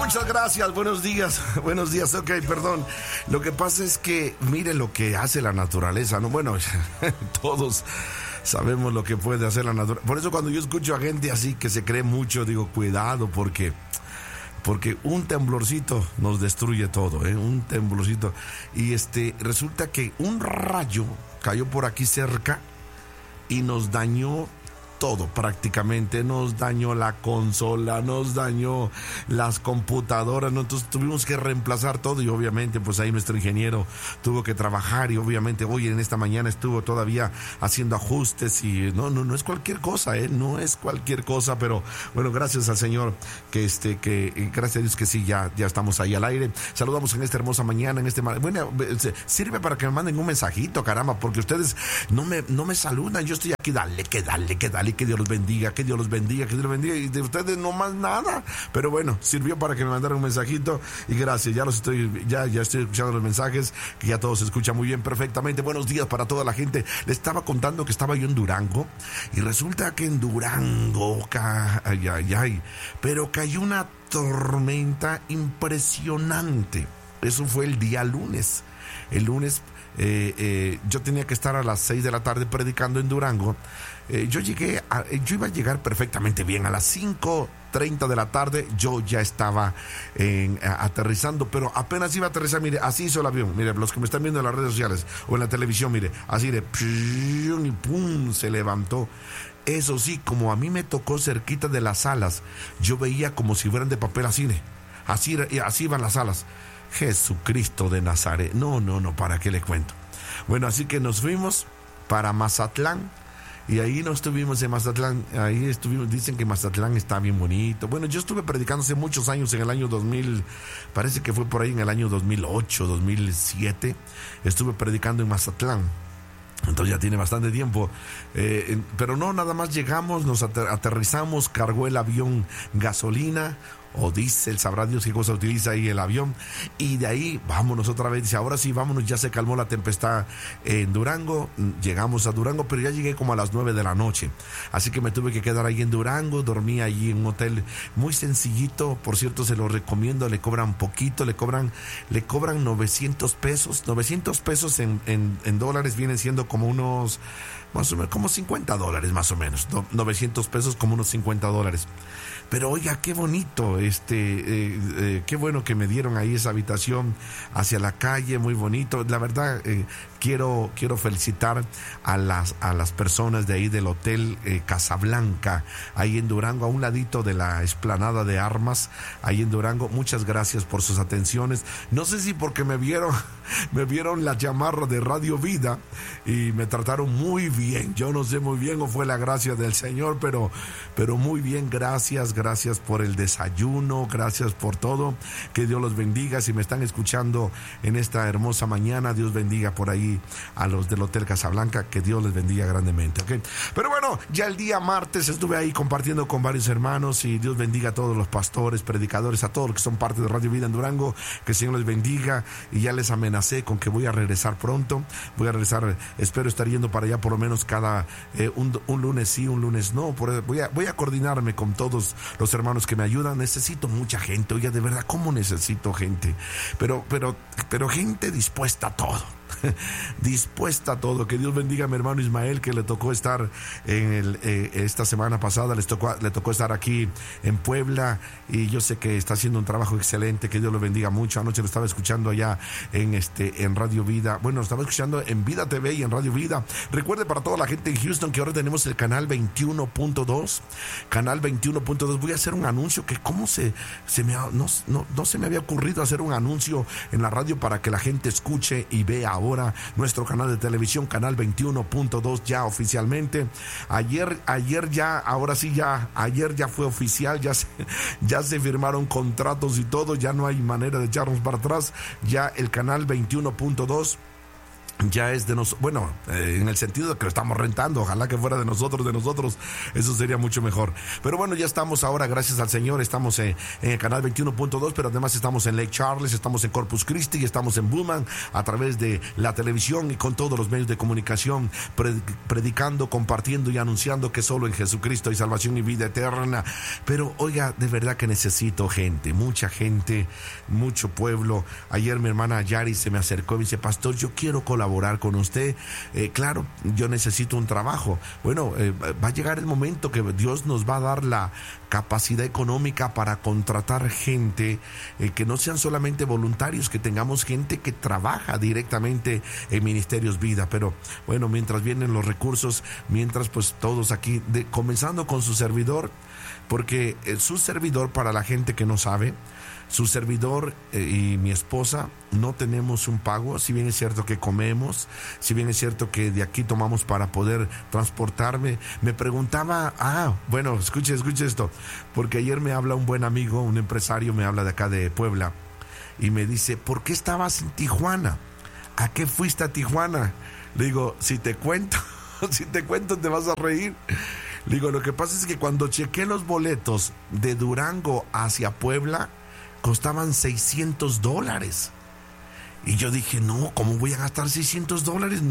Muchas gracias, buenos días, ok, perdón. Lo que pasa es que mire lo que hace la naturaleza, ¿no? Bueno, todos sabemos lo que puede hacer la naturaleza. Por eso cuando yo escucho a gente así que se cree mucho, digo, cuidado, porque un temblorcito nos destruye todo, un temblorcito. Y resulta que un rayo cayó por aquí cerca y nos dañó todo prácticamente, nos dañó la consola, nos dañó las computadoras, ¿no? Entonces tuvimos que reemplazar todo y obviamente pues ahí nuestro ingeniero tuvo que trabajar y obviamente hoy en esta mañana estuvo todavía haciendo ajustes y no es cualquier cosa, no es cualquier cosa, pero bueno, gracias al Señor que gracias a Dios que sí, ya estamos ahí al aire. Saludamos en esta hermosa mañana, bueno, sirve para que me manden un mensajito, caramba, porque ustedes no me saludan, yo estoy aquí, dale, que Dios los bendiga, que Dios los bendiga, que Dios los bendiga, y de ustedes no más nada, pero bueno, sirvió para que me mandaran un mensajito y gracias, ya estoy escuchando los mensajes, que ya todos se escuchan muy bien, perfectamente. Buenos días para toda la gente. Les estaba contando que estaba yo en Durango y resulta que en Durango, pero cayó una tormenta impresionante. Eso fue el día lunes. El lunes yo tenía que estar a las 6 de la tarde predicando en Durango. Yo iba a llegar perfectamente bien. A las 5:30 de la tarde yo ya estaba aterrizando, pero apenas iba a aterrizar, mire, así hizo el avión. Mire, los que me están viendo en las redes sociales o en la televisión, mire, así de y pum, se levantó. Eso sí, como a mí me tocó cerquita de las alas, yo veía como si fueran de papel así iban las alas. Jesucristo de Nazaret. No, ¿para qué le cuento? Bueno, así que nos fuimos para Mazatlán y ahí no estuvimos en Mazatlán, ahí estuvimos, dicen que Mazatlán está bien bonito. Bueno, yo estuve predicando hace muchos años, en el año 2000, parece que fue por ahí en el año 2008, 2007, estuve predicando en Mazatlán. Entonces ya tiene bastante tiempo, pero no, nada más llegamos, nos aterrizamos, cargó el avión gasolina o diésel, sabrá Dios qué cosa utiliza ahí el avión, y de ahí vámonos otra vez. Dice, ahora sí, vámonos, ya se calmó la tempestad en Durango. Llegamos a Durango, pero ya llegué como a las 9 de la noche, así que me tuve que quedar ahí en Durango. Dormí allí en un hotel muy sencillito, por cierto, se lo recomiendo. Le cobran poquito, le cobran 900 pesos. 900 pesos en dólares vienen siendo como unos, más o menos, como $50 más o menos. 900 pesos como unos $50. Pero oiga, qué bonito, qué bueno que me dieron ahí esa habitación hacia la calle, muy bonito. La verdad, quiero felicitar a las personas de ahí del Hotel Casablanca, ahí en Durango, a un ladito de la explanada de armas, ahí en Durango. Muchas gracias por sus atenciones. No sé si porque me vieron la chamarra de Radio Vida y me trataron muy bien. Yo no sé muy bien o fue la gracia del Señor, pero muy bien, gracias por el desayuno, gracias por todo. Que Dios los bendiga. Si me están escuchando en esta hermosa mañana, Dios bendiga por ahí a los del Hotel Casablanca, que Dios les bendiga grandemente, ¿ok? Pero bueno, ya el día martes estuve ahí compartiendo con varios hermanos y Dios bendiga a todos los pastores, predicadores, a todos los que son parte de Radio Vida en Durango, que el Señor les bendiga. Y ya les amenacé con que voy a regresar pronto, espero estar yendo para allá por lo menos cada un lunes sí, un lunes no. Voy a coordinarme con todos los hermanos que me ayudan. Necesito mucha gente, oiga, de verdad, ¿cómo necesito gente? Pero gente dispuesta a todo. Dispuesta a todo. Que Dios bendiga a mi hermano Ismael, que le tocó estar esta semana pasada, le tocó estar aquí en Puebla, y yo sé que está haciendo un trabajo excelente. Que Dios lo bendiga mucho. Anoche lo estaba escuchando allá en Radio Vida. Bueno, lo estaba escuchando en Vida TV y en Radio Vida. Recuerde, para toda la gente en Houston, que ahora tenemos el canal 21.2. Canal 21.2. Voy a hacer un anuncio que no se me había ocurrido hacer un anuncio en la radio para que la gente escuche y vea ahora nuestro canal de televisión, canal 21.2, ya oficialmente. Ayer ya fue oficial, ya se firmaron contratos y todo, ya no hay manera de echarnos para atrás. Ya el canal 21.2 ya es de nosotros, bueno, en el sentido de que lo estamos rentando, ojalá que fuera de nosotros, eso sería mucho mejor. Pero bueno, ya estamos ahora, gracias al Señor, estamos en el canal 21.2, pero además estamos en Lake Charles, estamos en Corpus Christi, estamos en Beaumont, a través de la televisión y con todos los medios de comunicación, predicando, compartiendo y anunciando que solo en Jesucristo hay salvación y vida eterna. Pero oiga, de verdad que necesito gente, mucha gente, mucho pueblo. Ayer mi hermana Yari se me acercó y me dice: pastor, yo quiero colaborar con usted. Claro, yo necesito un trabajo. Bueno, va a llegar el momento que Dios nos va a dar la capacidad económica para contratar gente, que no sean solamente voluntarios, que tengamos gente que trabaja directamente en Ministerios Vida. Pero bueno, mientras vienen los recursos, mientras pues todos aquí, comenzando con su servidor, porque su servidor, para la gente que no sabe, su servidor y mi esposa no tenemos un pago. Si bien es cierto que comemos, si bien es cierto que de aquí tomamos para poder transportarme. Me preguntaba, bueno, escuche esto, porque ayer me habla un buen amigo, un empresario, me habla de acá de Puebla, y me dice: ¿por qué estabas en Tijuana? ¿A qué fuiste a Tijuana? Le digo: si te cuento te vas a reír. Le digo: lo que pasa es que cuando chequé los boletos de Durango hacia Puebla, costaban $600. Y yo dije: no, ¿cómo voy a gastar $600?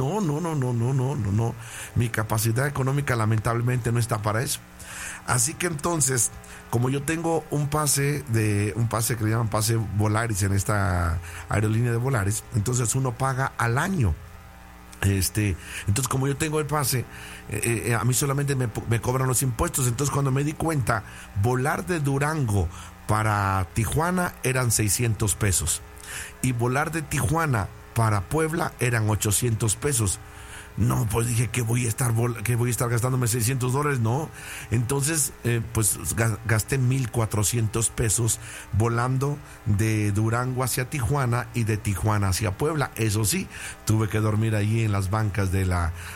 No. Mi capacidad económica lamentablemente no está para eso. Así que entonces, como yo tengo un pase que le llaman pase Volaris en esta aerolínea de Volaris, entonces uno paga al año. Entonces, como yo tengo el pase, a mí solamente me cobran los impuestos. Entonces, cuando me di cuenta, volar de Durango para Tijuana eran $600 y volar de Tijuana para Puebla eran $800. No, pues dije: ¿qué voy a estar gastándome $600? No. Entonces, pues gasté $1,400 volando de Durango hacia Tijuana y de Tijuana hacia Puebla. Eso sí, tuve que dormir ahí en las bancas de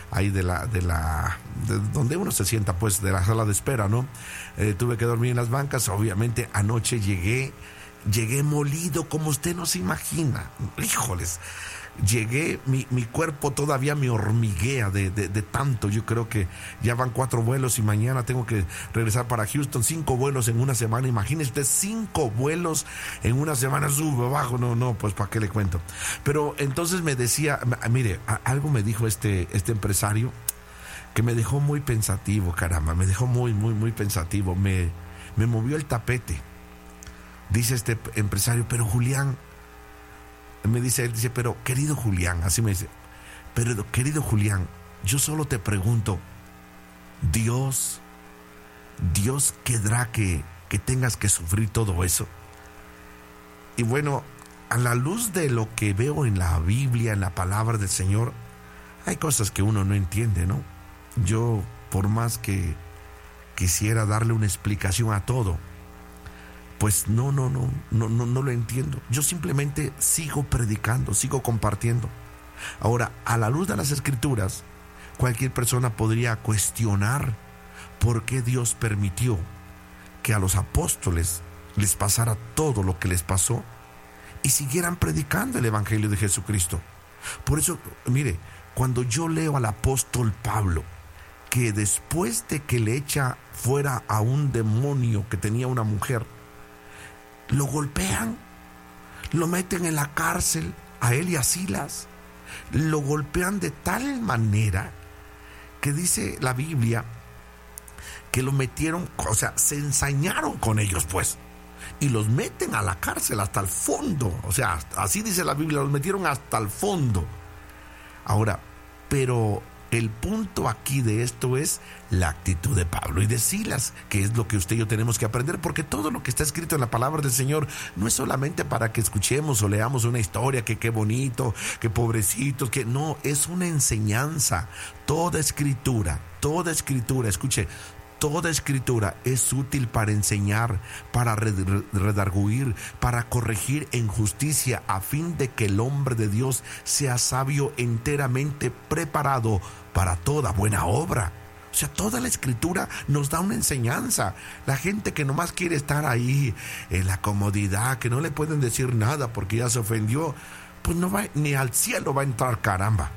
donde uno se sienta, pues, de la sala de espera, ¿no? Tuve que dormir en las bancas. Obviamente, anoche llegué molido, como usted no se imagina. Híjoles. Llegué, mi cuerpo todavía me hormiguea de tanto. Yo creo que ya van 4 vuelos y mañana tengo que regresar para Houston. 5 vuelos en una semana. Imagínese usted, 5 vuelos en una semana, sube, bajo. No, pues ¿para qué le cuento? Pero entonces me decía, mire, algo me dijo este empresario que me dejó muy pensativo, caramba, me dejó muy pensativo. Me movió el tapete. Dice este empresario: pero Julián, él dice, pero querido Julián, así me dice, pero querido Julián, yo solo te pregunto, ¿Dios querrá que tengas que sufrir todo eso? Y bueno, a la luz de lo que veo en la Biblia, en la palabra del Señor, hay cosas que uno no entiende, ¿no? Yo, por más que quisiera darle una explicación a todo, pues no lo entiendo. Yo simplemente sigo predicando, sigo compartiendo. Ahora, a la luz de las Escrituras, cualquier persona podría cuestionar por qué Dios permitió que a los apóstoles les pasara todo lo que les pasó y siguieran predicando el Evangelio de Jesucristo. Por eso, mire, cuando yo leo al apóstol Pablo, que después de que le echa fuera a un demonio que tenía una mujer, lo golpean, lo meten en la cárcel, a él y a Silas, lo golpean de tal manera que dice la Biblia que lo metieron, o sea, se ensañaron con ellos, pues, y los meten a la cárcel hasta el fondo. O sea, así dice la Biblia, los metieron hasta el fondo. Ahora, pero el punto aquí de esto es la actitud de Pablo y de Silas, que es lo que usted y yo tenemos que aprender, porque todo lo que está escrito en la palabra del Señor no es solamente para que escuchemos o leamos una historia, que qué bonito, que pobrecitos, que no, es una enseñanza. Toda escritura, escuche, toda escritura es útil para enseñar, para redarguir, para corregir en justicia, a fin de que el hombre de Dios sea sabio, enteramente preparado para toda buena obra. O sea, toda la escritura nos da una enseñanza. La gente que nomás quiere estar ahí en la comodidad, que no le pueden decir nada porque ya se ofendió, pues no va, ni al cielo va a entrar, caramba.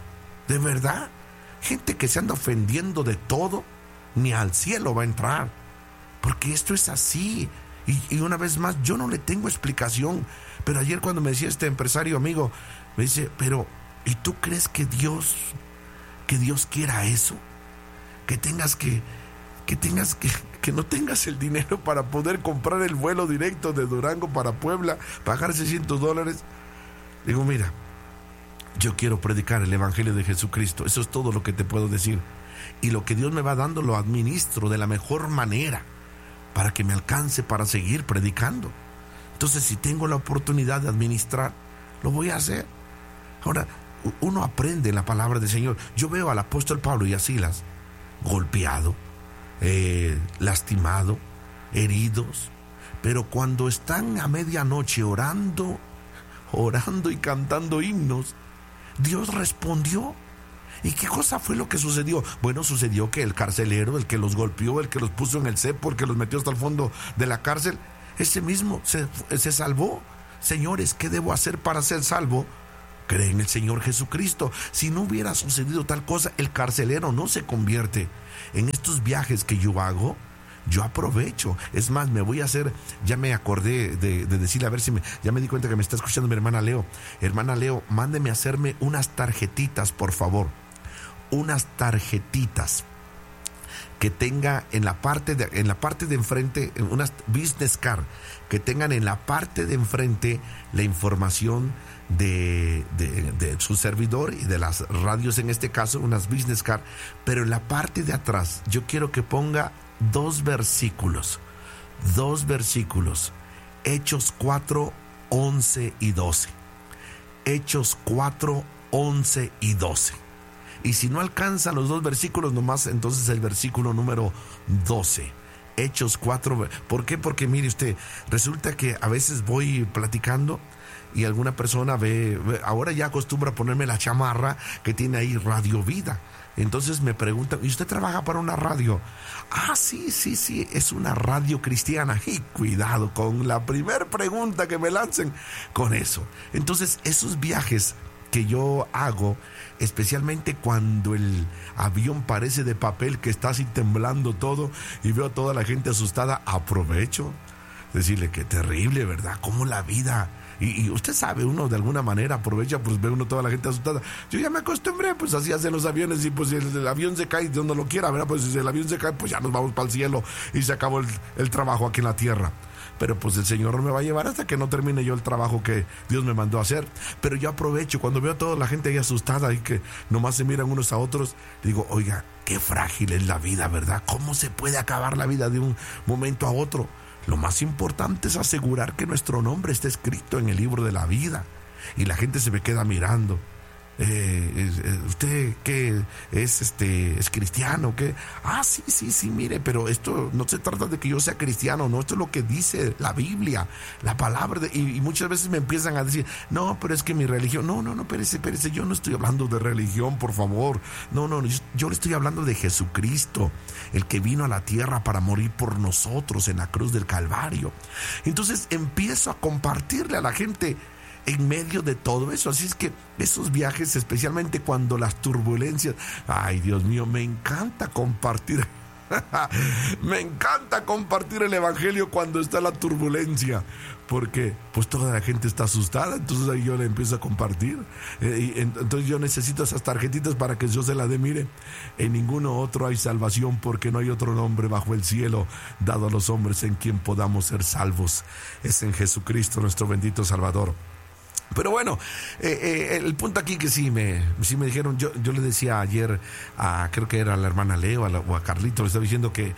De verdad, gente que se anda ofendiendo de todo, ni al cielo va a entrar. Porque esto es así. Y una vez más, yo no le tengo explicación. Pero ayer cuando me decía este empresario amigo, me dice, pero ¿y tú crees que Dios quiera eso? Que no tengas el dinero para poder comprar el vuelo directo de Durango para Puebla, pagar $600. Digo, mira, yo quiero predicar el evangelio de Jesucristo. Eso es todo lo que te puedo decir. Y lo que Dios me va dando lo administro de la mejor manera para que me alcance para seguir predicando. Entonces, si tengo la oportunidad de administrar, lo voy a hacer. Ahora, uno aprende la palabra del Señor. Yo veo al apóstol Pablo y a Silas golpeado, lastimado, heridos, pero cuando están a medianoche orando y cantando himnos, Dios respondió. ¿Y qué cosa fue lo que sucedió? Bueno, sucedió que el carcelero, el que los golpeó, el que los puso en el cepo, el que los metió hasta el fondo de la cárcel, ese mismo se salvó. Señores, ¿qué debo hacer para ser salvo? Cree en el Señor Jesucristo. Si no hubiera sucedido tal cosa, el carcelero no se convierte. En estos viajes que yo hago, yo aprovecho. Es más, me voy a hacer, ya me acordé de decirle, a ver si ya me di cuenta que me está escuchando mi hermana Leo. Hermana Leo, mándeme a hacerme unas tarjetitas, por favor. Unas tarjetitas que tenga en la parte de enfrente, unas business card, que tengan en la parte de enfrente la información de su servidor y de las radios, en este caso unas business card, pero en la parte de atrás yo quiero que ponga dos versículos, Hechos 4, 11 y 12, Hechos 4, 11 y 12. Y si no alcanza los dos versículos nomás, entonces el versículo número 12. Hechos 4. ¿Por qué? Porque mire usted, resulta que a veces voy platicando y alguna persona ve, ahora ya acostumbra a ponerme la chamarra que tiene ahí Radio Vida. Entonces me preguntan, ¿y usted trabaja para una radio? Ah, sí, es una radio cristiana. Y cuidado con la primera pregunta que me lancen con eso. Entonces, esos viajes que yo hago, especialmente cuando el avión parece de papel, que está así temblando todo y veo a toda la gente asustada, aprovecho decirle que terrible, ¿verdad? Como la vida, y usted sabe, uno de alguna manera aprovecha, pues ve uno toda la gente asustada. Yo ya me acostumbré, pues así hacen los aviones, y pues si el avión se cae, Dios no lo quiera, ¿verdad? Pues si el avión se cae, pues ya nos vamos para el cielo y se acabó el trabajo aquí en la tierra. Pero pues el Señor me va a llevar hasta que no termine yo el trabajo que Dios me mandó a hacer. Pero yo aprovecho, cuando veo a toda la gente ahí asustada y que nomás se miran unos a otros, digo, oiga, qué frágil es la vida, ¿verdad? ¿Cómo se puede acabar la vida de un momento a otro? Lo más importante es asegurar que nuestro nombre esté escrito en el libro de la vida. Y la gente se me queda mirando. ¿Usted qué es cristiano? ¿Qué? Ah, sí, mire, pero esto no se trata de que yo sea cristiano, no, esto es lo que dice la Biblia, la palabra y muchas veces me empiezan a decir, no, pero es que mi religión, no, espérese, yo no estoy hablando de religión, por favor, no, yo le estoy hablando de Jesucristo, el que vino a la tierra para morir por nosotros en la cruz del Calvario. Entonces empiezo a compartirle a la gente en medio de todo eso. Así es que esos viajes, especialmente cuando las turbulencias, ay Dios mío, me encanta compartir me encanta compartir el evangelio cuando está la turbulencia, porque pues toda la gente está asustada. Entonces ahí yo le empiezo a compartir, entonces yo necesito esas tarjetitas para que yo se las dé. Mire, en ninguno otro hay salvación, porque no hay otro nombre bajo el cielo dado a los hombres en quien podamos ser salvos. Es en Jesucristo nuestro bendito Salvador. Pero bueno, el punto aquí que sí me dijeron, yo le decía ayer creo que era a la hermana Leo o a Carlito, le estaba diciendo que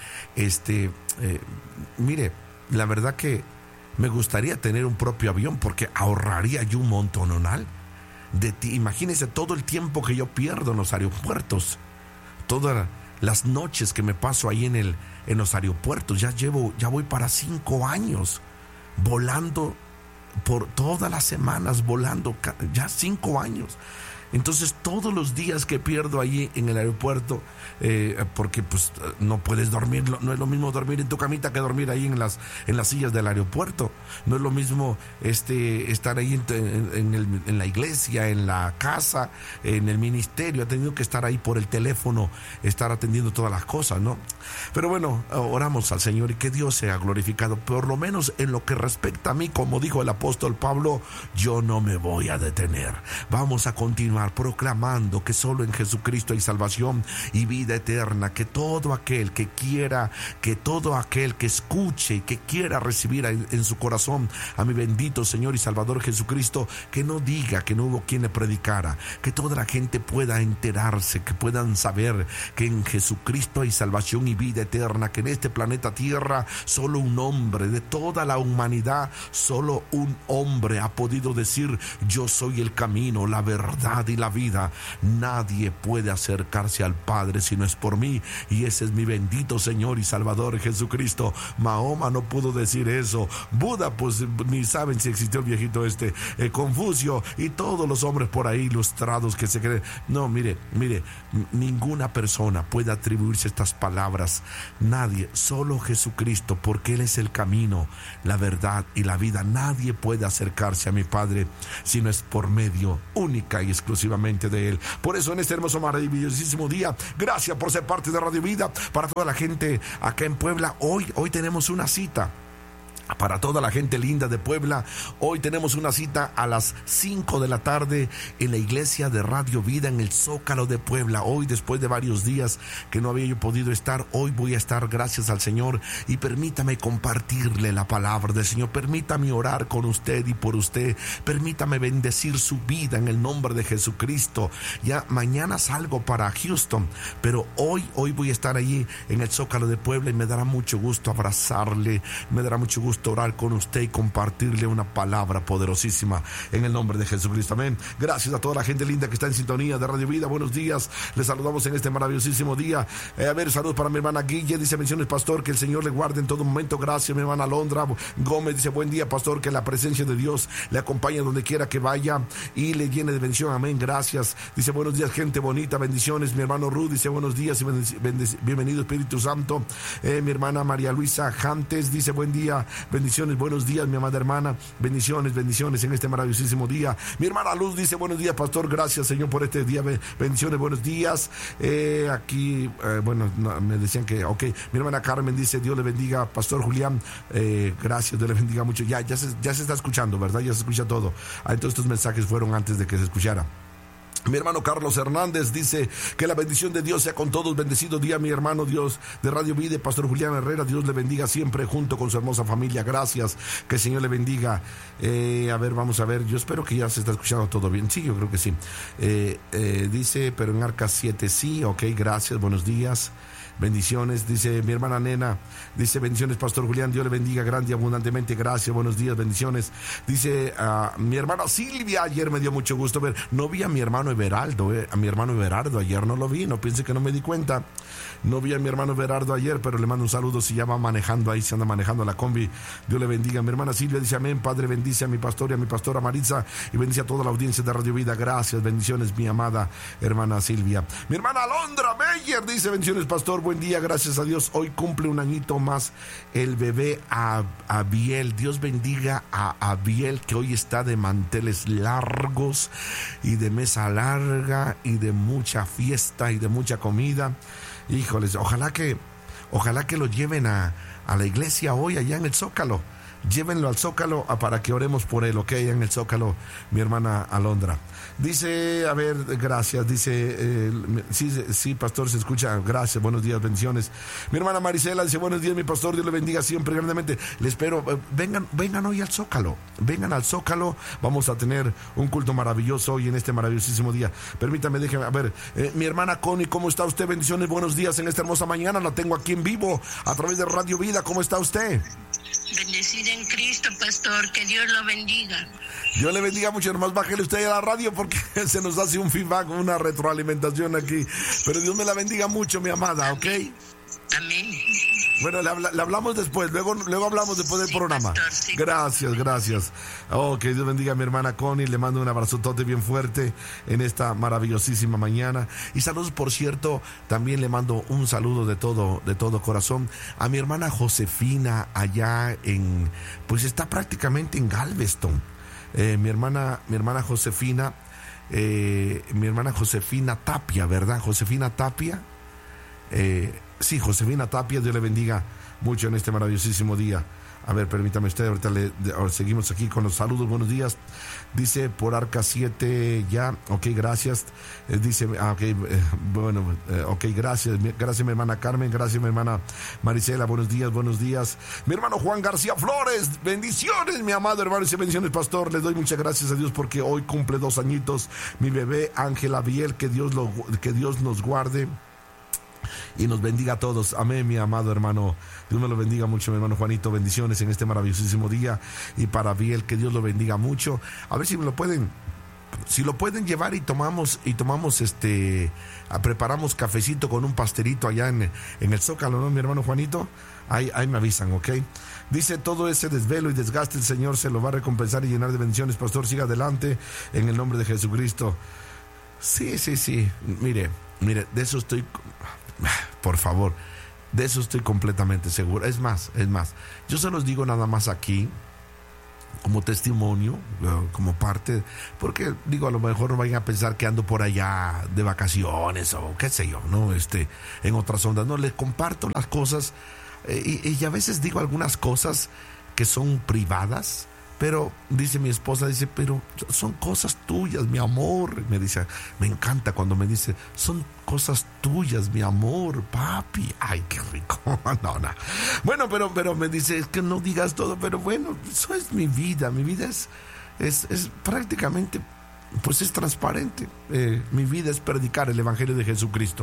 mire, la verdad que me gustaría tener un propio avión, porque ahorraría yo un montonal de ti. Imagínese todo el tiempo que yo pierdo en los aeropuertos, todas las noches que me paso ahí en los aeropuertos. Ya voy para 5 años volando, por todas las semanas volando, ya 5 años. Entonces todos los días que pierdo allí en el aeropuerto, porque pues no puedes dormir, no es lo mismo dormir en tu camita que dormir ahí en las sillas del aeropuerto. No es lo mismo estar ahí en la iglesia, en la casa, en el ministerio. Ha tenido que estar ahí por el teléfono, estar atendiendo todas las cosas, ¿no? Pero bueno, oramos al Señor y que Dios sea glorificado. Por lo menos en lo que respecta a mí, como dijo el apóstol Pablo, yo no me voy a detener. Vamos a continuar proclamando que solo en Jesucristo hay salvación y vida eterna, que todo aquel que quiera, que todo aquel que escuche y que quiera recibir en su corazón a mi bendito Señor y Salvador Jesucristo, que no diga que no hubo quien le predicara, que toda la gente pueda enterarse, que puedan saber que en Jesucristo hay salvación y vida eterna, que en este planeta Tierra solo un hombre de toda la humanidad, solo un hombre ha podido decir: yo soy el camino, la verdad y la vida. Nadie puede acercarse al Padre si no es por mí, y ese es mi bendito Señor y Salvador Jesucristo. Mahoma no pudo decir eso. Buda, pues ni saben si existió el viejito Confucio y todos los hombres por ahí ilustrados que se creen. No, mire, ninguna persona puede atribuirse estas palabras. Nadie, solo Jesucristo, porque Él es el camino, la verdad y la vida. Nadie puede acercarse a mi Padre si no es por medio única y exclusivamente de Él. Por eso en este hermoso, maravillosísimo día, gracias por ser parte de Radio Vida. Para toda la gente acá en Puebla, hoy tenemos una cita. Para toda la gente linda de Puebla, hoy tenemos una cita a las 5 de la tarde en la iglesia de Radio Vida en el Zócalo de Puebla. Hoy, después de varios días que no había yo podido estar, hoy voy a estar, gracias al Señor, y permítame compartirle la palabra del Señor. Permítame orar con usted y por usted. Permítame bendecir su vida en el nombre de Jesucristo. Ya mañana salgo para Houston, pero hoy voy a estar allí en el Zócalo de Puebla y me dará mucho gusto abrazarle, me dará mucho gusto orar con usted y compartirle una palabra poderosísima en el nombre de Jesucristo. Amén. Gracias a toda la gente linda que está en sintonía de Radio Vida. Buenos días, les saludamos en este maravillosísimo día. Saludos para mi hermana Guille, dice: bendiciones, pastor, que el Señor le guarde en todo momento. Gracias, mi hermana Alondra Gómez, dice: buen día, pastor, que la presencia de Dios le acompañe donde quiera que vaya y le llene de bendición. Amén. Gracias. Dice: buenos días, gente bonita, bendiciones. Mi hermano Ruth dice: buenos días y bienvenido, Espíritu Santo. Mi hermana María Luisa Jantes dice: buen día, bendiciones, buenos días, mi amada hermana, bendiciones en este maravillosísimo día. Mi hermana Luz dice: buenos días, pastor, gracias, Señor, por este día, bendiciones, buenos días. Me decían que, ok. Mi hermana Carmen dice: Dios le bendiga, pastor Julián, gracias, Dios le bendiga mucho. Ya se está escuchando, ¿verdad? Ya se escucha todo. Entonces estos mensajes fueron antes de que se escuchara. Mi hermano Carlos Hernández dice: que la bendición de Dios sea con todos. Bendecido día, mi hermano Dios de Radio Vida, pastor Julián Herrera. Dios le bendiga siempre junto con su hermosa familia. Gracias, que el Señor le bendiga. Vamos a ver. Yo espero que ya se está escuchando todo bien. Sí, yo creo que sí. Dice: pero en Arca 7 sí. Ok, gracias, buenos días. Bendiciones, dice mi hermana Nena, dice: bendiciones, pastor Julián, Dios le bendiga grande y abundantemente, gracias, buenos días, bendiciones. Dice mi hermana Silvia: ayer me dio mucho gusto ver, no vi a mi hermano Everaldo, ayer no lo vi, no piense que no me di cuenta. No vi a mi hermano Everardo ayer, pero le mando un saludo si ya va manejando ahí, se anda manejando la combi. Dios le bendiga. Mi hermana Silvia dice: amén, Padre, bendice a mi pastor y a mi pastora Maritza y bendice a toda la audiencia de Radio Vida. Gracias, bendiciones, mi amada hermana Silvia. Mi hermana Alondra Meyer dice: bendiciones, pastor, buen día, gracias a Dios. Hoy cumple un añito más el bebé Abiel. Dios bendiga a Abiel, que hoy está de manteles largos y de mesa larga y de mucha fiesta y de mucha comida. Híjoles, ojalá que lo lleven a la iglesia hoy allá en el Zócalo. Llévenlo al Zócalo para que oremos por él, ok, allá en el Zócalo, mi hermana Alondra. Dice, gracias, dice, sí, pastor, se escucha, gracias, buenos días, bendiciones. Mi hermana Marisela dice: buenos días, mi pastor, Dios le bendiga siempre grandemente. Les espero, vengan hoy al Zócalo, vamos a tener un culto maravilloso hoy en este maravillosísimo día. Permítame, déjeme, mi hermana Connie, ¿cómo está usted? Bendiciones, buenos días en esta hermosa mañana, la tengo aquí en vivo a través de Radio Vida. ¿Cómo está usted? Bendecida en Cristo, pastor, que Dios lo bendiga. Dios le bendiga mucho, hermano. Bájele usted a la radio porque se nos hace un feedback, una retroalimentación aquí. Pero Dios me la bendiga mucho, mi amada, ¿ok? Amén. Bueno, le hablamos después, luego hablamos después del programa. Pastor, sí. Gracias. Oh, que Dios bendiga a mi hermana Connie, le mando un abrazotote bien fuerte en esta maravillosísima mañana. Y saludos, por cierto, también le mando un saludo de todo corazón a mi hermana Josefina allá pues está prácticamente en Galveston. Mi hermana Josefina, Tapia, ¿verdad? Josefina Tapia. Sí, Josefina Tapia, Dios le bendiga mucho en este maravillosísimo día. A ver, permítame usted, ahorita ahora seguimos aquí con los saludos. Buenos días. Dice por Arca 7 ya. Ok, gracias. Dice, ok, gracias. Gracias, mi hermana Carmen. Gracias, mi hermana Marisela. Buenos días. Mi hermano Juan García Flores. Bendiciones, mi amado hermano. Y bendiciones, pastor. Les doy muchas gracias a Dios porque hoy cumple 2 añitos mi bebé Ángela Biel. Que Dios nos guarde y nos bendiga a todos. Amén, mi amado hermano. Dios me lo bendiga mucho, mi hermano Juanito. Bendiciones en este maravillosísimo día. Y para Biel, que Dios lo bendiga mucho. A ver si lo pueden llevar y tomamos preparamos cafecito con un pastelito allá en el Zócalo, ¿no, mi hermano Juanito? Ahí me avisan, ¿ok? Dice, todo ese desvelo y desgaste el Señor se lo va a recompensar y llenar de bendiciones. Pastor, siga adelante en el nombre de Jesucristo. Sí. Mire, de eso estoy... Por favor, de eso estoy completamente seguro. Es más, yo se los digo nada más aquí como testimonio, como parte, porque digo, a lo mejor no vayan a pensar que ando por allá de vacaciones o qué sé yo, ¿no? En otras ondas. No, les comparto las cosas y a veces digo algunas cosas que son privadas. Pero dice mi esposa, pero son cosas tuyas, mi amor. Me dice, me encanta cuando me dice, son cosas tuyas, mi amor, papi. Ay, qué rico. No. Bueno, pero me dice, es que no digas todo, pero bueno, eso es mi vida. Mi vida es prácticamente, pues es transparente. Mi vida es predicar el Evangelio de Jesucristo.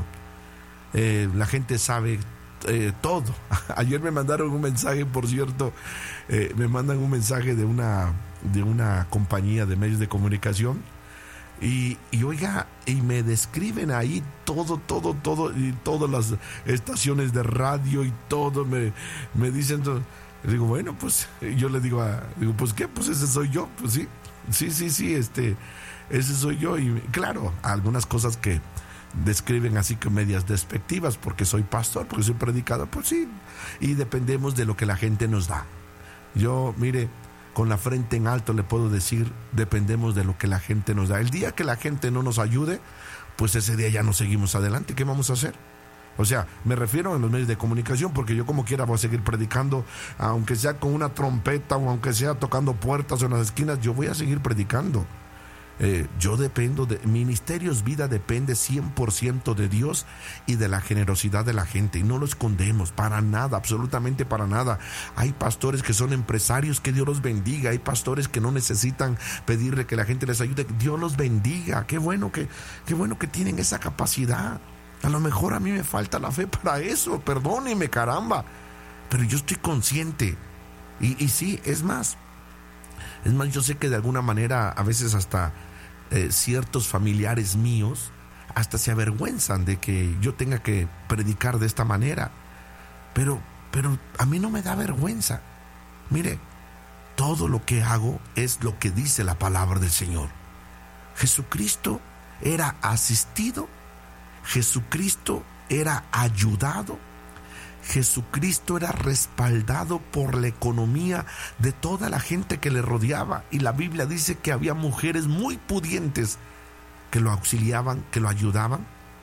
La gente sabe todo. Ayer me mandaron un mensaje, por cierto, me mandan un mensaje de una compañía de medios de comunicación y oiga, y me describen ahí todo, y todas las estaciones de radio y todo, me dicen todo. Digo, bueno, pues yo le digo, pues qué, pues ese soy yo. Pues sí, ese soy yo. Y claro, algunas cosas que describen así que medias despectivas, porque soy pastor, porque soy predicador, pues sí, y dependemos de lo que la gente nos da. Yo, mire, con la frente en alto le puedo decir, dependemos de lo que la gente nos da. El día que la gente no nos ayude, pues ese día ya no seguimos adelante. ¿Qué vamos a hacer? O sea, me refiero a los medios de comunicación, porque yo como quiera voy a seguir predicando, aunque sea con una trompeta o aunque sea tocando puertas o en las esquinas, yo voy a seguir predicando. Yo dependo de Ministerios Vida, depende 100% de Dios y de la generosidad de la gente, y no lo escondemos para nada, absolutamente para nada. Hay pastores que son empresarios, que Dios los bendiga. Hay pastores que no necesitan pedirle que la gente les ayude, Dios los bendiga. Qué bueno que tienen esa capacidad. A lo mejor a mí me falta la fe para eso, perdóneme, caramba, pero yo estoy consciente y sí, es más, yo sé que de alguna manera a veces hasta ciertos familiares míos hasta se avergüenzan de que yo tenga que predicar de esta manera, pero a mí no me da vergüenza. Mire, todo lo que hago es lo que dice la palabra del Señor. Jesucristo era asistido, Jesucristo era ayudado, Jesucristo era respaldado por la economía de toda la gente que le rodeaba, y la Biblia dice que había mujeres muy pudientes que lo auxiliaban, que lo ayudaban,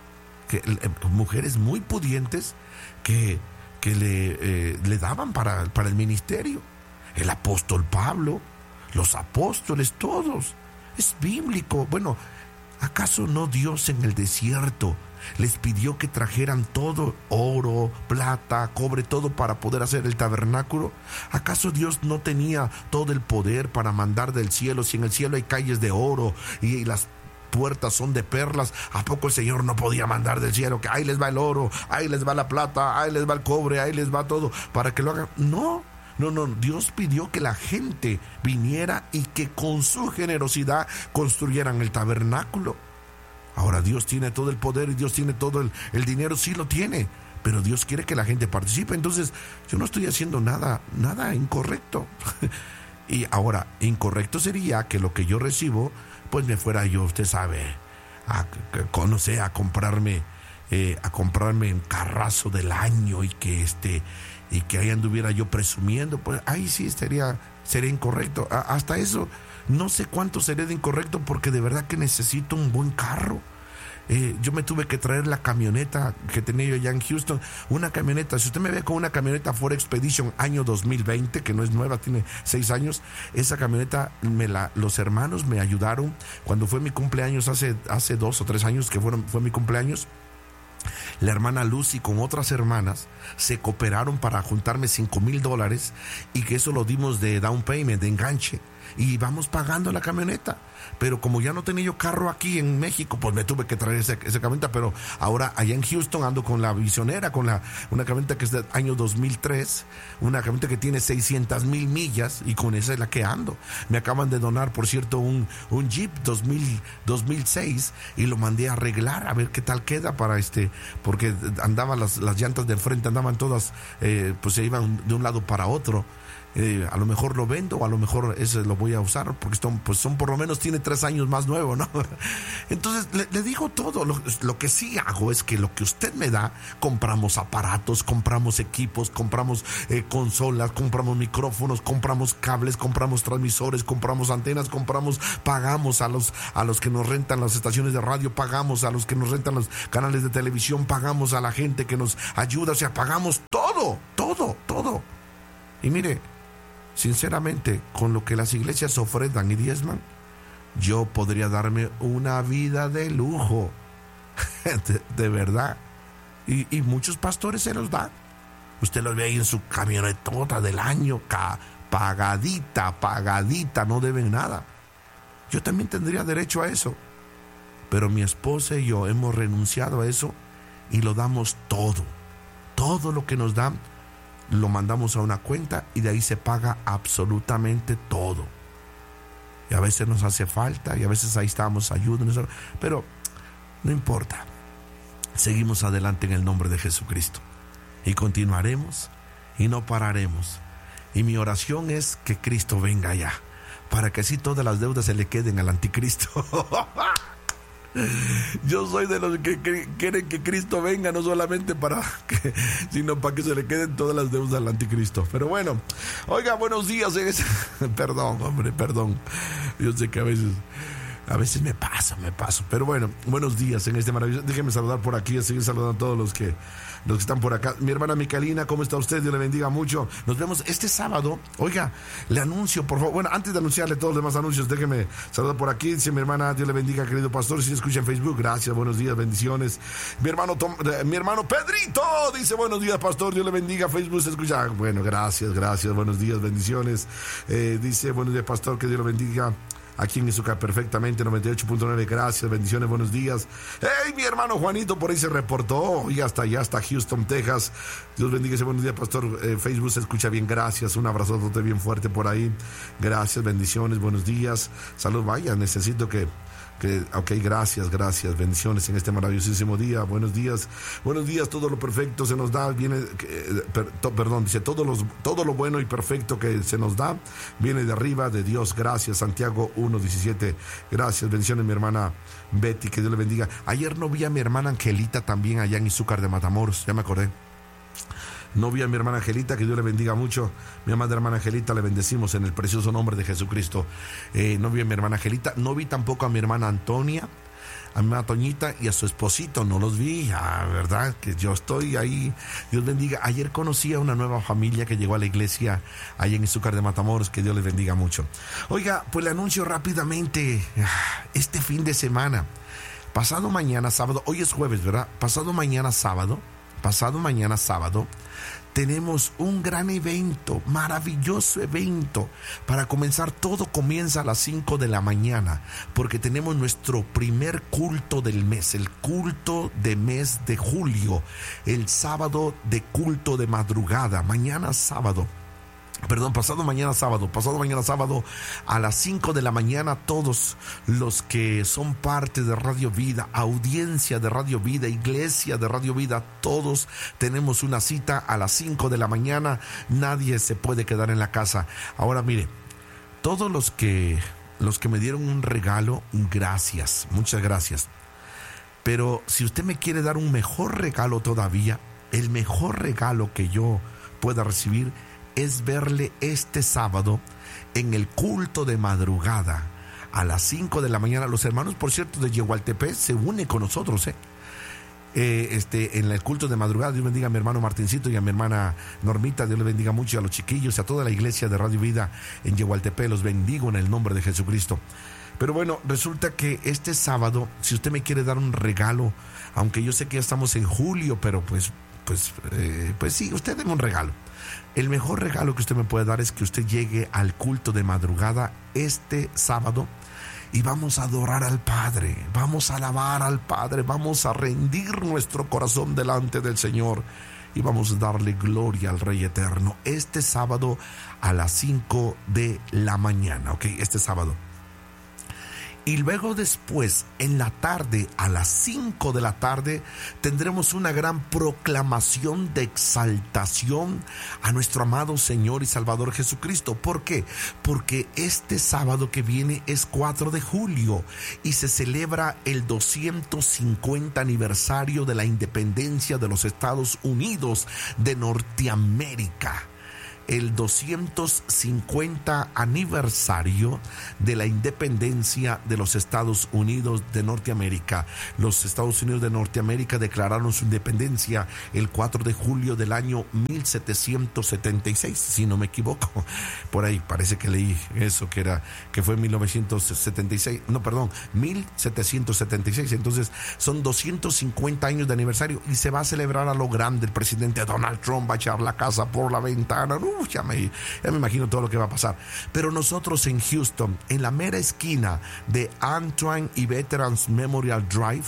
mujeres muy pudientes que le daban para el ministerio. El apóstol Pablo, los apóstoles, todos. Es bíblico. Bueno, ¿acaso no Dios en el desierto les pidió que trajeran todo, oro, plata, cobre, todo para poder hacer el tabernáculo? ¿Acaso Dios no tenía todo el poder para mandar del cielo? Si en el cielo hay calles de oro y las puertas son de perlas, ¿a poco el Señor no podía mandar del cielo que ahí les va el oro, ahí les va la plata, ahí les va el cobre, ahí les va todo para que lo hagan? No, Dios pidió que la gente viniera y que con su generosidad construyeran el tabernáculo. Ahora, Dios tiene todo el poder y Dios tiene todo el dinero, sí lo tiene, pero Dios quiere que la gente participe. Entonces yo no estoy haciendo nada incorrecto. Y ahora, incorrecto sería que lo que yo recibo, pues me fuera yo, usted sabe, no sé, a comprarme un carrazo del año y que ahí anduviera yo presumiendo. Pues ahí sí sería incorrecto. Hasta eso no sé cuánto sería de incorrecto, porque de verdad que necesito un buen carro. Yo me tuve que traer la camioneta que tenía yo allá en Houston, una camioneta. Si usted me ve con una camioneta Ford Expedition año 2020, que no es nueva, tiene 6 años, esa camioneta los hermanos me ayudaron cuando fue mi cumpleaños hace 2 o 3 años que fue mi cumpleaños. La hermana Lucy con otras hermanas se cooperaron para juntarme $5,000, y que eso lo dimos de down payment, de enganche, y vamos pagando la camioneta. Pero como ya no tenía yo carro aquí en México, pues me tuve que traer esa camioneta. Pero ahora allá en Houston ando con la Visionera, una camioneta que es del año 2003, una camioneta que tiene 600,000 millas, y con esa es la que ando. Me acaban de donar, por cierto, un Jeep 2006, y lo mandé a arreglar a ver qué tal queda porque andaban las llantas del frente, andaban todas, pues se iban de un lado para otro. A lo mejor lo vendo, o a lo mejor ese lo voy a usar, porque son por lo menos, tiene 3 años más nuevo, ¿no? Entonces le digo todo. Lo que sí hago es que lo que usted me da, compramos aparatos, compramos equipos, compramos consolas, compramos micrófonos, compramos cables, compramos transmisores, compramos antenas, pagamos a los que nos rentan las estaciones de radio, pagamos a los que nos rentan los canales de televisión, pagamos a la gente que nos ayuda, o sea, pagamos todo. Y mire, sinceramente, con lo que las iglesias ofrendan y diezman, yo podría darme una vida de lujo, de verdad. Y muchos pastores se los dan. Usted los ve ahí en su camionetota del año, pagadita, no deben nada. Yo también tendría derecho a eso, pero mi esposa y yo hemos renunciado a eso y lo damos todo lo que nos dan. Lo mandamos a una cuenta y de ahí se paga absolutamente todo. Y a veces nos hace falta, y a veces ahí estamos, ayúdenos, pero no importa. Seguimos adelante en el nombre de Jesucristo, y continuaremos y no pararemos. Y mi oración es que Cristo venga ya, para que así todas las deudas se le queden al anticristo. Yo soy de los que quieren que Cristo venga, no solamente sino para que se le queden todas las deudas al anticristo. Pero bueno, oiga, buenos días. Perdón. Yo sé que a veces me paso. Pero bueno, buenos días en este maravilloso. Déjeme saludar por aquí, seguir saludando a todos los que están por acá. Mi hermana Micalina, ¿cómo está usted? Dios le bendiga mucho. Nos vemos este sábado. Oiga, le anuncio, por favor. Bueno, antes de anunciarle todos los demás anuncios, déjeme saludar por aquí. Dice mi hermana, Dios le bendiga, querido pastor. Si escucha en Facebook, gracias, buenos días, bendiciones. Mi hermano Pedrito dice, buenos días, pastor, Dios le bendiga. Facebook se escucha. Bueno, gracias, buenos días, bendiciones. Dice, buenos días, pastor, que Dios le bendiga. Aquí en Izúcar perfectamente, 98.9, gracias, bendiciones, buenos días. ¡Hey! Mi hermano Juanito por ahí se reportó, y hasta allá, hasta Houston, Texas. Dios bendiga, ese buenos días, pastor. Facebook se escucha bien, gracias, un abrazote bien fuerte por ahí. Gracias, bendiciones, buenos días. Salud, vaya, necesito ok, gracias, bendiciones en este maravillosísimo día. Buenos días, todo lo perfecto se nos da, dice, todo lo bueno y perfecto que se nos da, viene de arriba de Dios, gracias. Santiago 1:17, gracias, bendiciones, mi hermana Betty, que Dios le bendiga. Ayer no vi a mi hermana Angelita también allá en Izúcar de Matamoros, ya me acordé. No vi a mi hermana Angelita, que Dios le bendiga mucho. Mi amada hermana Angelita, le bendecimos en el precioso nombre de Jesucristo. No vi a mi hermana Angelita, no vi tampoco a mi hermana Antonia, a mi hermana Toñita y a su esposito, no los vi, verdad, que yo estoy ahí. Dios bendiga. Ayer conocí a una nueva familia que llegó a la iglesia allá en Izúcar de Matamoros, que Dios les bendiga mucho. Oiga, pues le anuncio rápidamente, este fin de semana, pasado mañana sábado, hoy es jueves, ¿verdad? Pasado mañana sábado, tenemos un gran evento, maravilloso evento. Para comenzar, todo comienza a las 5 de la mañana, porque tenemos nuestro primer culto del mes, el culto de mes de julio, el sábado de culto de madrugada, mañana sábado. Pasado mañana sábado a las 5 de la mañana, todos los que son parte de Radio Vida, audiencia de Radio Vida, iglesia de Radio Vida, todos tenemos una cita a las 5 de la mañana. Nadie se puede quedar en la casa. Ahora mire, todos los que me dieron un regalo, gracias, muchas gracias. Pero si usted me quiere dar un mejor regalo todavía, el mejor regalo que yo pueda recibir es verle este sábado en el culto de madrugada a las 5 de la mañana. Los hermanos, por cierto, de Yehualtepec se unen con nosotros, en el culto de madrugada. Dios bendiga a mi hermano Martincito y a mi hermana Normita. Dios les bendiga mucho, a los chiquillos y a toda la iglesia de Radio Vida en Yehualtepec. Los bendigo en el nombre de Jesucristo. Pero bueno, resulta que este sábado, si usted me quiere dar un regalo, aunque yo sé que ya estamos en julio, pero pues sí, usted deme un regalo. El mejor regalo que usted me puede dar es que usted llegue al culto de madrugada este sábado y vamos a adorar al Padre, vamos a alabar al Padre, vamos a rendir nuestro corazón delante del Señor y vamos a darle gloria al Rey Eterno este sábado a las 5 de la mañana, ¿ok? Este sábado. Y luego después, en la tarde, a las 5 de la tarde, tendremos una gran proclamación de exaltación a nuestro amado Señor y Salvador Jesucristo. ¿Por qué? Porque este sábado que viene es 4 de julio y se celebra el 250 aniversario de la independencia de los Estados Unidos de Norteamérica. El 250 aniversario de la independencia de los Estados Unidos de Norteamérica. Los Estados Unidos de Norteamérica declararon su independencia el 4 de julio del año 1776, si no me equivoco. Por ahí parece que leí eso, que fue 1976, 1776. Entonces son 250 años de aniversario y se va a celebrar a lo grande. El presidente Donald Trump va a echar la casa por la ventana. Ya me imagino todo lo que va a pasar. Pero nosotros en Houston, en la mera esquina de Antoine y Veterans Memorial Drive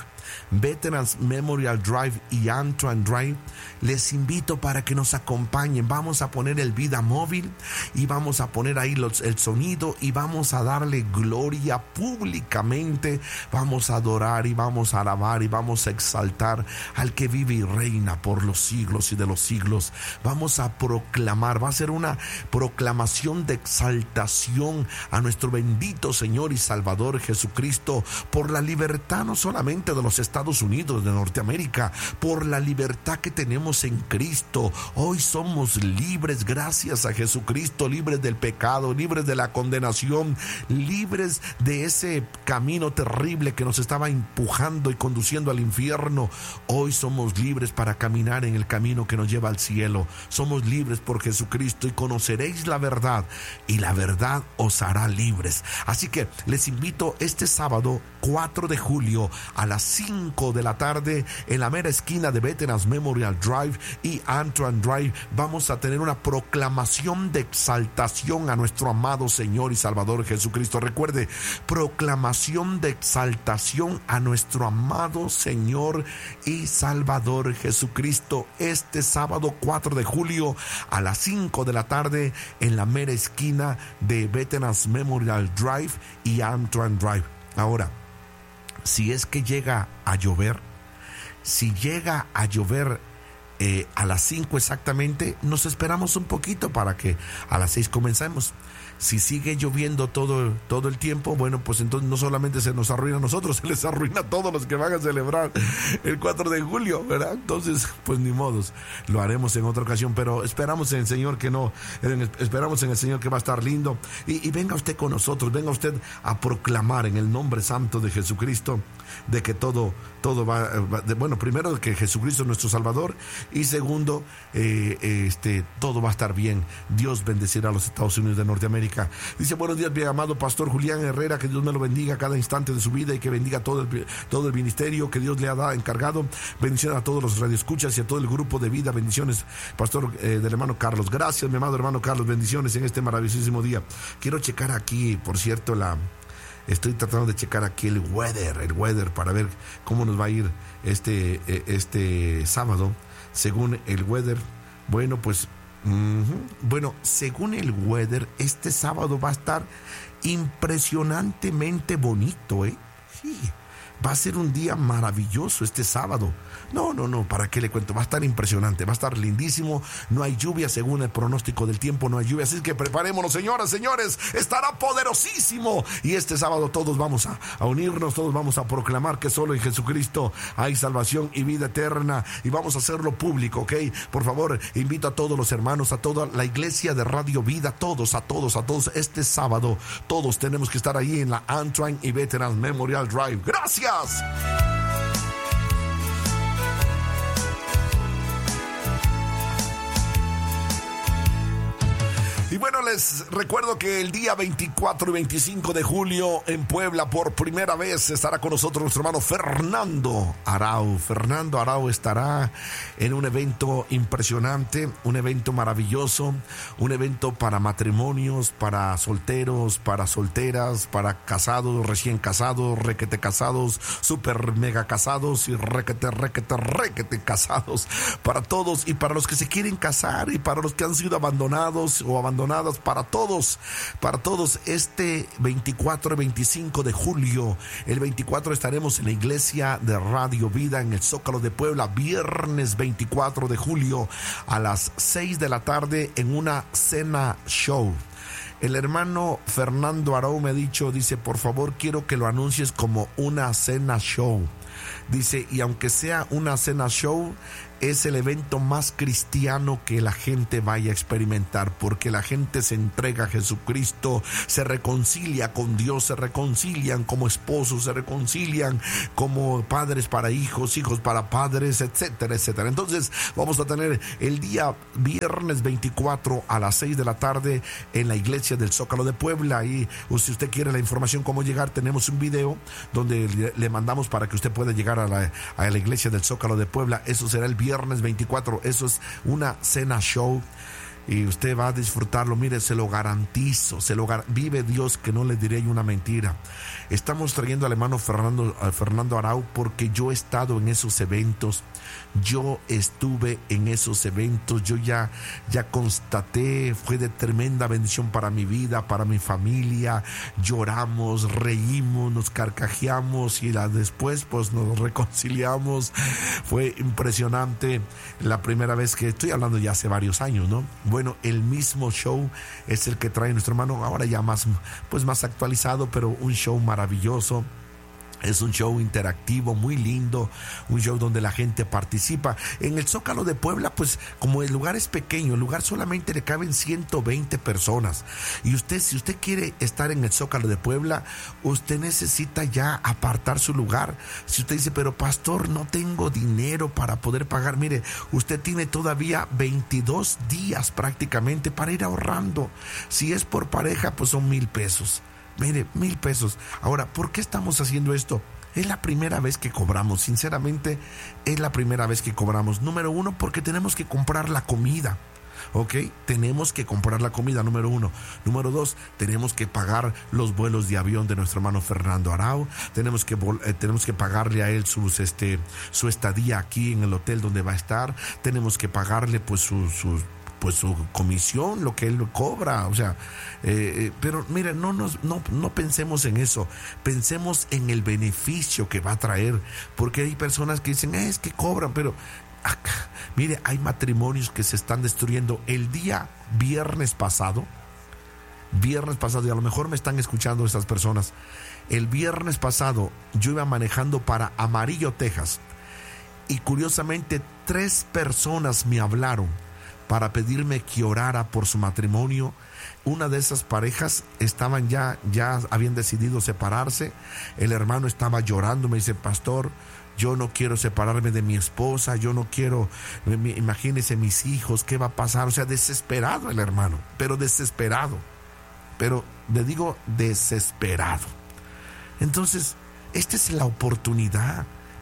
y Antoine Drive, les invito para que nos acompañen. Vamos a poner el Vida Móvil y vamos a poner ahí el sonido y vamos a darle gloria públicamente. Vamos a adorar y vamos a alabar y vamos a exaltar al que vive y reina por los siglos y de los siglos. Vamos a proclamar, va a ser una proclamación de exaltación a nuestro bendito Señor y Salvador Jesucristo por la libertad no solamente de los Estados Unidos de Norteamérica, por la libertad que tenemos en Cristo. Hoy somos libres gracias a Jesucristo, libres del pecado, libres de la condenación, libres de ese camino terrible que nos estaba empujando y conduciendo al infierno. Hoy somos libres para caminar en el camino que nos lleva al cielo. Somos libres por Jesucristo y conoceréis la verdad y la verdad os hará libres. Así que les invito este sábado 4 de julio a las 5 de la tarde en la mera esquina de Veterans Memorial Drive y Antoine Drive. Vamos a tener una proclamación de exaltación a nuestro amado Señor y Salvador Jesucristo. Recuerde, proclamación de exaltación a nuestro amado Señor y Salvador Jesucristo este sábado 4 de julio a las 5 de la tarde en la mera esquina de Veterans Memorial Drive y Antoine Drive. Ahora, si es que llega a llover, a las 5 exactamente, nos esperamos un poquito para que a las 6 comencemos. Si sigue lloviendo todo el tiempo, bueno, pues entonces no solamente se nos arruina a nosotros, se les arruina a todos los que van a celebrar el 4 de julio, ¿verdad? Entonces, pues ni modos, lo haremos en otra ocasión, pero esperamos en el Señor que va a estar lindo. Y venga usted con nosotros, venga usted a proclamar en el nombre santo de Jesucristo de que todo va, primero de que Jesucristo es nuestro Salvador y segundo, todo va a estar bien. Dios bendecirá a los Estados Unidos de Norteamérica. Dice: buenos días, bien amado Pastor Julián Herrera, que Dios me lo bendiga cada instante de su vida y que bendiga todo el ministerio que Dios le ha encargado. Bendiciones a todos los radioescuchas y a todo el grupo de vida. Bendiciones, Pastor, del hermano Carlos. Gracias, mi amado hermano Carlos. Bendiciones en este maravillosísimo día. Quiero checar aquí, por cierto, estoy tratando de checar aquí el weather para ver cómo nos va a ir este sábado. Según el weather, bueno, pues Bueno, según el weather, este sábado va a estar impresionantemente bonito, ¿eh? Sí. Va a ser un día maravilloso este sábado. No, ¿para qué le cuento? Va a estar impresionante, va a estar lindísimo. No hay lluvia, según el pronóstico del tiempo, no hay lluvia. Así que preparémonos, señoras, señores. Estará poderosísimo. Y este sábado todos vamos a unirnos, todos vamos a proclamar que solo en Jesucristo hay salvación y vida eterna. Y vamos a hacerlo público, ¿ok? Por favor, invito a todos los hermanos, a toda la iglesia de Radio Vida, a todos. Este sábado, todos tenemos que estar ahí en la Antrim y Veterans Memorial Drive. ¡Gracias! Y bueno, les recuerdo que el día 24 y 25 de julio en Puebla por primera vez estará con nosotros nuestro hermano Fernando Arau. Fernando Arau estará en un evento impresionante, un evento maravilloso, un evento para matrimonios, para solteros, para solteras, para casados, recién casados, requete casados, super mega casados y requete casados, para todos y para los que se quieren casar y para los que han sido abandonados o abandonadas, para todos, este 24 y 25 de julio. El 24 estaremos en la iglesia de Radio Vida en el Zócalo de Puebla, viernes 24 de julio a las 6 de la tarde en una cena show. El hermano Fernando Arau me ha dicho, dice, por favor quiero que lo anuncies como una cena show. Dice, y aunque sea una cena show, es el evento más cristiano que la gente vaya a experimentar, porque la gente se entrega a Jesucristo, se reconcilia con Dios, se reconcilian como esposos, se reconcilian como padres para hijos, hijos para padres, etcétera, etcétera. Entonces vamos a tener el día viernes 24 a las 6 de la tarde en la iglesia del Zócalo de Puebla. Y si usted quiere la información cómo llegar, tenemos un video donde le mandamos para que usted pueda llegar a la iglesia del Zócalo de Puebla. Eso será el viernes 24, eso es una cena show y usted va a disfrutarlo. Mire, se lo garantizo, vive Dios que no le diré una mentira. Estamos trayendo al hermano Fernando Arau porque yo he estado en esos eventos, yo estuve en esos eventos, yo ya constaté, fue de tremenda bendición para mi vida, para mi familia. Lloramos, reímos, nos carcajeamos y después pues nos reconciliamos. Fue impresionante la primera vez que estoy hablando, ya hace varios años, ¿no? Bueno, el mismo show es el que trae nuestro hermano, ahora ya más actualizado, pero un show maravilloso. Es un show interactivo muy lindo, un show donde la gente participa. En el Zócalo de Puebla, pues como el lugar es pequeño, el lugar solamente le caben 120 personas. Y si usted quiere estar en el Zócalo de Puebla, usted necesita ya apartar su lugar. Si usted dice, pero pastor, no tengo dinero para poder pagar, mire, usted tiene todavía 22 días prácticamente para ir ahorrando. Si es por pareja, pues son 1,000 pesos. Mire, 1,000 pesos. Ahora, ¿por qué estamos haciendo esto? Es la primera vez que cobramos, sinceramente, es la primera vez que cobramos. Número uno, porque tenemos que comprar la comida. ¿Ok? Tenemos que comprar la comida, número uno. Número dos, tenemos que pagar los vuelos de avión de nuestro hermano Fernando Arau. Tenemos que pagarle a él su estadía aquí en el hotel donde va a estar. Tenemos que pagarle pues su comisión, lo que él cobra, o sea, pero mire, no pensemos en eso, pensemos en el beneficio que va a traer, porque hay personas que dicen, es que cobran, pero mire, hay matrimonios que se están destruyendo. El día viernes pasado, y a lo mejor me están escuchando estas personas, el viernes pasado yo iba manejando para Amarillo, Texas, y curiosamente 3 personas me hablaron para pedirme que orara por su matrimonio. Una de esas parejas estaban ya habían decidido separarse. El hermano estaba llorando, me dice, pastor, yo no quiero separarme de mi esposa, yo no quiero, imagínese mis hijos, ¿qué va a pasar? O sea, desesperado el hermano, pero le digo desesperado. Entonces, esta es la oportunidad.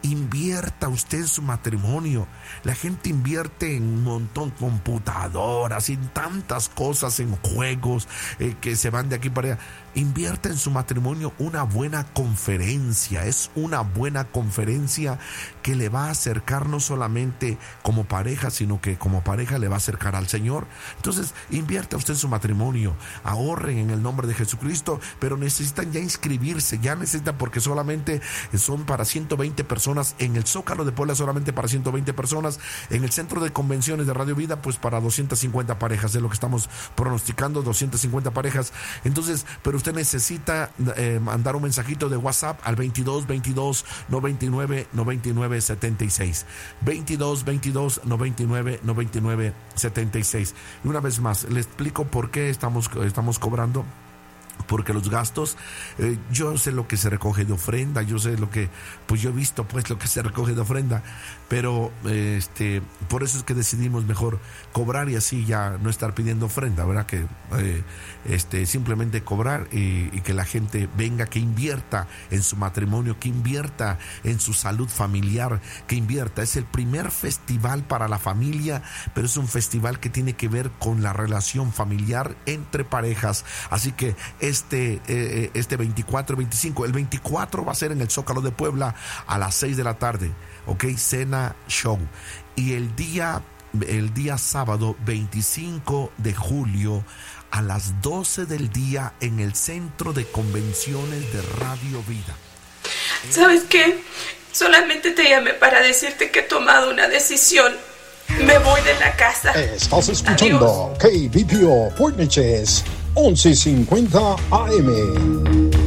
invierta usted en su matrimonio. La gente invierte en un montón, computadoras, en tantas cosas, en juegos que se van de aquí para allá. Invierta en su matrimonio una buena conferencia. Es una buena conferencia que le va a acercar no solamente como pareja, sino que como pareja le va a acercar al Señor. Entonces, invierta usted en su matrimonio. Ahorren en el nombre de Jesucristo, pero necesitan ya inscribirse. Ya necesitan, porque solamente son para 120 personas. En el Zócalo de Puebla solamente para 120 personas. En el Centro de Convenciones de Radio Vida, pues para 250 parejas. Es lo que estamos pronosticando, 250 parejas. Entonces, pero usted necesita mandar un mensajito de WhatsApp al 22 22 99 99 76. 22 22 99 99 76. Y una vez más, le explico por qué estamos cobrando. Porque los gastos, yo sé lo que se recoge de ofrenda, yo sé lo que, pues yo he visto pues lo que se recoge de ofrenda, pero por eso es que decidimos mejor cobrar y así ya no estar pidiendo ofrenda, ¿verdad? Que simplemente cobrar y que la gente venga, que invierta en su matrimonio, que invierta en su salud familiar, que invierta. Es el primer festival para la familia, pero es un festival que tiene que ver con la relación familiar entre parejas, así que este 24, 25, el 24 va a ser en el Zócalo de Puebla a las 6 de la tarde, ¿ok? Cena show. Y el día sábado 25 de julio a las 12 del día en el Centro de Convenciones de Radio Vida. ¿Sabes qué? Solamente te llamé para decirte que he tomado una decisión. Me voy de la casa. Estás escuchando KBPO Port Neches 1150 AM.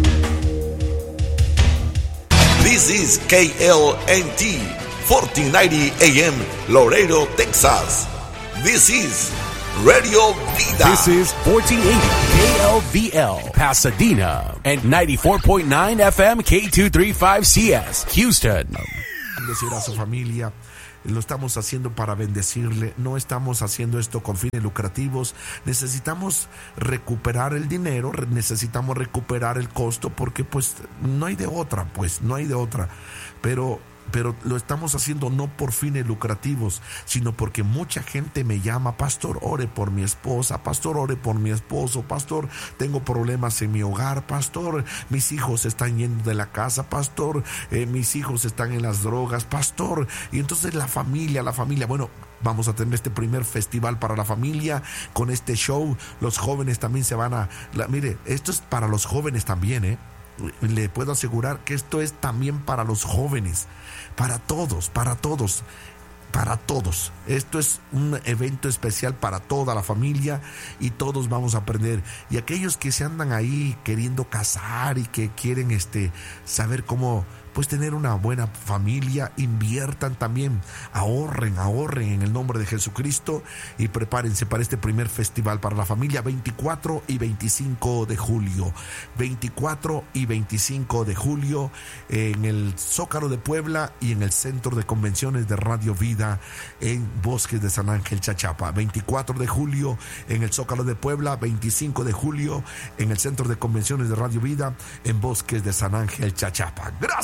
This is KLNT 1490 AM Laredo, Texas. This is Radio Vida. This is 1480 KLVL Pasadena and 94.9 FM K235CS Houston. Decir a su familia, lo estamos haciendo para bendecirle, no estamos haciendo esto con fines lucrativos. Necesitamos recuperar el dinero, necesitamos recuperar el costo, porque pues no hay de otra, pero lo estamos haciendo no por fines lucrativos, sino porque mucha gente me llama: pastor, ore por mi esposa, pastor, ore por mi esposo, pastor, tengo problemas en mi hogar, pastor, mis hijos están yendo de la casa, pastor, mis hijos están en las drogas, pastor. Y entonces la familia, bueno, vamos a tener este primer festival para la familia con este show. Los jóvenes también se van mire, esto es para los jóvenes también, le puedo asegurar que esto es también para los jóvenes, para todos. Esto es un evento especial para toda la familia y todos vamos a aprender. Y aquellos que se andan ahí queriendo casar y que quieren saber cómo pues tener una buena familia, inviertan también, ahorren en el nombre de Jesucristo y prepárense para este primer festival para la familia, 24 y 25 de julio. 24 y 25 de julio en el Zócalo de Puebla y en el Centro de Convenciones de Radio Vida en Bosques de San Ángel, Chachapa. 24 de julio en el Zócalo de Puebla, 25 de julio en el Centro de Convenciones de Radio Vida en Bosques de San Ángel, Chachapa. Gracias.